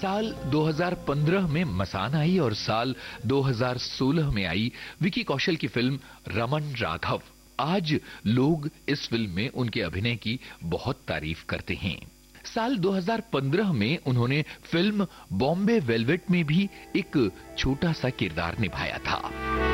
साल 2015 में मसान आई और साल 2016 में आई विकी कौशल की फिल्म रमन राघव। आज लोग इस फिल्म में उनके अभिनय की बहुत तारीफ करते हैं। साल 2015 में उन्होंने फिल्म बॉम्बे वेलवेट में भी एक छोटा सा किरदार निभाया था।